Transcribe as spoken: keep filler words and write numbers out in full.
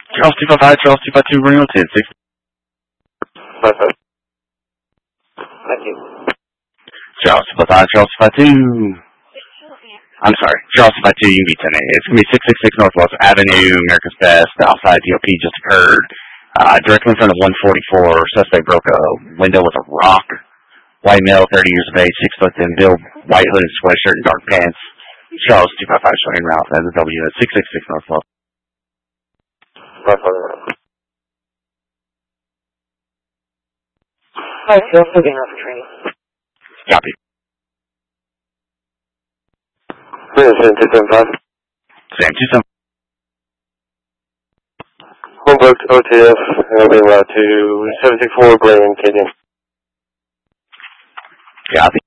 Charles two five five, Charles two five two, Reno ten six. five five. Thank you. Charles two five five, Charles two five two. I'm sorry, Charles two five two, you can be ten eight. It's going to be six six six Northwest Avenue, America's Best. Outside D O P just occurred. Uh, directly in front of one forty-four, suspect broke a window with a rock. White male, thirty years of age, six foot ten build, white hooded sweatshirt and dark pants. Charles two five five showing route at the W at six six six Northwest. five five. Hi, Phil. Still getting off for training. Copy. Sam two seven five. Sam two seven. Home booked O T F, and I'll be allowed to seven six four Brandon Canyon. Copy.